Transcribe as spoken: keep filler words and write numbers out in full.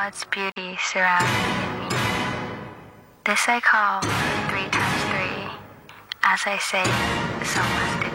God's beauty surrounding me. This I call three times three. As I say, the song must